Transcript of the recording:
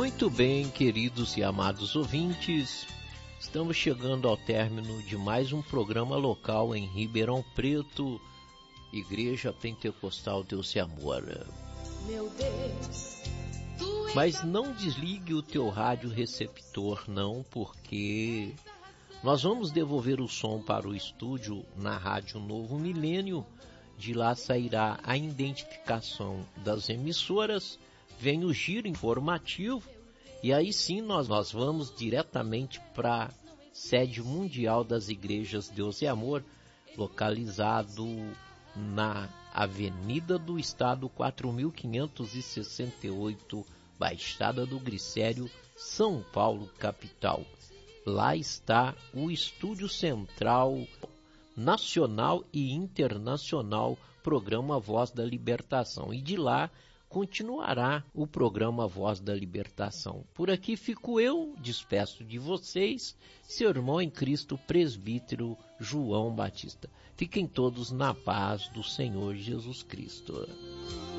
Muito bem, queridos e amados ouvintes, estamos chegando ao término de mais um programa local em Ribeirão Preto, Igreja Pentecostal Deus e Amor. Meu Deus, mas não desligue o teu rádio receptor não, porque nós vamos devolver o som para o estúdio na Rádio Novo Milênio. De lá sairá a identificação das emissoras, vem o giro informativo e aí sim nós vamos diretamente para a sede mundial das igrejas Deus e Amor, localizado na Avenida do Estado 4568, Baixada do Glicério, São Paulo, capital. Lá está o Estúdio Central Nacional e Internacional, programa Voz da Libertação. E de lá continuará o programa Voz da Libertação. Por aqui fico eu, despeço de vocês, seu irmão em Cristo, presbítero João Batista. Fiquem todos na paz do Senhor Jesus Cristo.